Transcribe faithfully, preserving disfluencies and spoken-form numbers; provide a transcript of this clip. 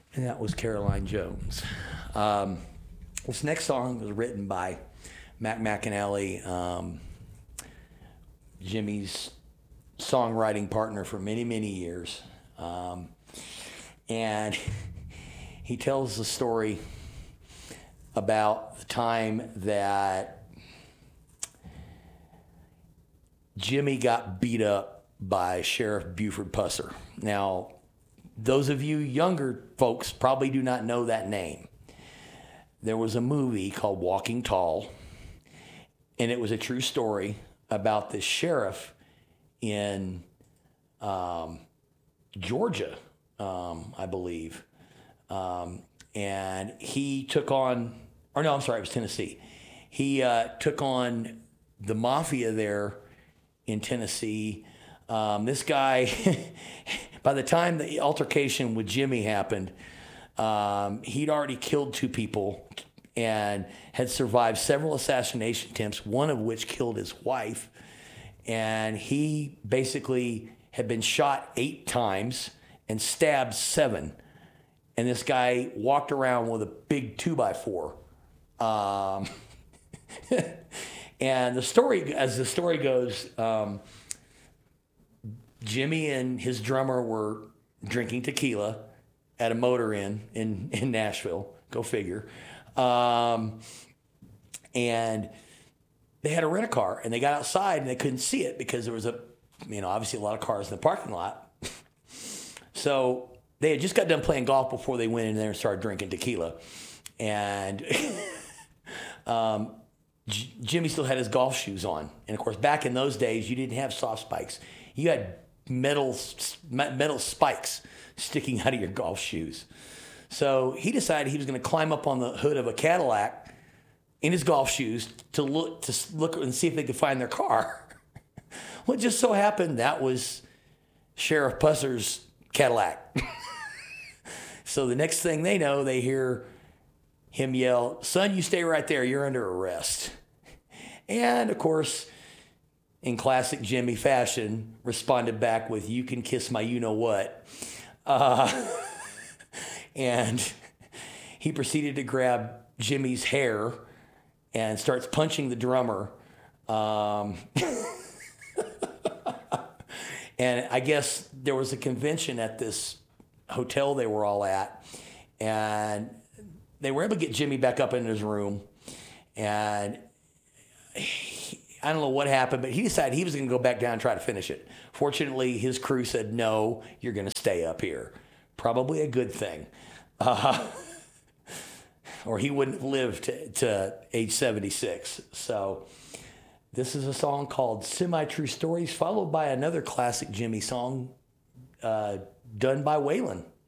And that was Caroline Jones. Um, this next song was written by Mac McAnally, um, Jimmy's songwriting partner for many, many years. Um, and he tells the story about the time that Jimmy got beat up by Sheriff Buford Pusser. Now, those of you younger folks probably do not know that name. There was a movie called Walking Tall, and it was a true story about the sheriff in um, Georgia, um, I believe. Um, and he took on, or no, I'm sorry, it was Tennessee. He uh, took on the mafia there in Tennessee. Um, this guy, by the time the altercation with Jimmy happened, um, he'd already killed two people and had survived several assassination attempts, one of which killed his wife. And he basically had been shot eight times and stabbed seven. And this guy walked around with a big two by four. Um, and the story, as the story goes, um, Jimmy and his drummer were drinking tequila at a motor inn in, in Nashville. Go figure. Um, and they had to rent a car, and they got outside and they couldn't see it because there was a, you know, obviously a lot of cars in the parking lot. So they had just got done playing golf before they went in there and started drinking tequila. And um, J- Jimmy still had his golf shoes on. And of course, back in those days, you didn't have soft spikes. You had metal metal spikes sticking out of your golf shoes. So he decided he was going to climb up on the hood of a Cadillac in his golf shoes to look to look and see if they could find their car. Well, it just so happened that was Sheriff Pusser's Cadillac. So the next thing they know, they hear him yell, "Son, you stay right there. You're under arrest." And of course, in classic Jimmy fashion, responded back with, "You can kiss my you-know-what." Uh, and he proceeded to grab Jimmy's hair and starts punching the drummer. Um, and I guess there was a convention at this hotel they were all at, and they were able to get Jimmy back up in his room. And he, I don't know what happened, but he decided he was going to go back down and try to finish it. Fortunately, his crew said, "No, you're going to stay up here." Probably a good thing. Uh, or he wouldn't have lived to, to age seventy-six. So this is a song called Semi-True Stories, followed by another classic Jimmy song uh, done by Waylon.